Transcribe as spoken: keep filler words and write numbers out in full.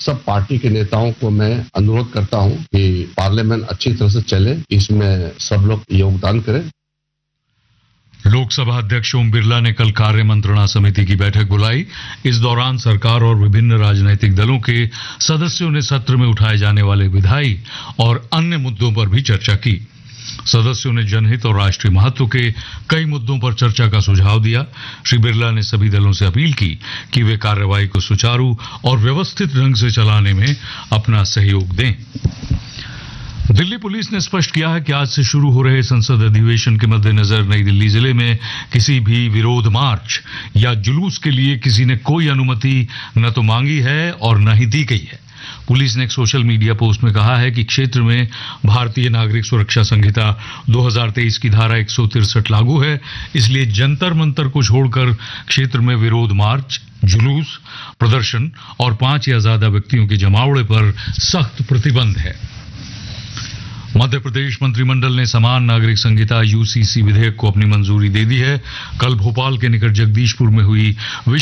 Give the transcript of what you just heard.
सब पार्टी के नेताओं को मैं अनुरोध करता हूं कि पार्लियामेंट अच्छी तरह से चले, इसमें सब लोग योगदान करें। लोकसभा अध्यक्ष ओम बिरला ने कल कार्य मंत्रणा समिति की बैठक बुलाई। इस दौरान सरकार और विभिन्न राजनीतिक दलों के सदस्यों ने सत्र में उठाए जाने वाले विधायी और अन्य मुद्दों पर भी चर्चा की। सदस्यों ने जनहित और राष्ट्रीय महत्व के कई मुद्दों पर चर्चा का सुझाव दिया। श्री बिरला ने सभी दलों से अपील की कि वे कार्यवाही को सुचारू और व्यवस्थित ढंग से चलाने में अपना सहयोग दें। दिल्ली पुलिस ने स्पष्ट किया है कि आज से शुरू हो रहे संसद अधिवेशन के मद्देनजर नई दिल्ली जिले में किसी भी विरोध मार्च या जुलूस के लिए किसी ने कोई अनुमति न तो मांगी है और न ही दी गई है। पुलिस ने एक सोशल मीडिया पोस्ट में कहा है कि क्षेत्र में भारतीय नागरिक सुरक्षा संहिता दो हज़ार तेईस की धारा एक सौ तिरसठ लागू है, इसलिए जंतर मंतर को छोड़कर क्षेत्र में विरोध मार्च, जुलूस, प्रदर्शन और पांच या ज्यादा व्यक्तियों के जमावड़े पर सख्त प्रतिबंध है। मध्य प्रदेश मंत्रिमंडल ने समान नागरिक संहिता यूसीसी विधेयक को अपनी मंजूरी दे दी है। कल भोपाल के निकट जगदीशपुर में हुई विश्व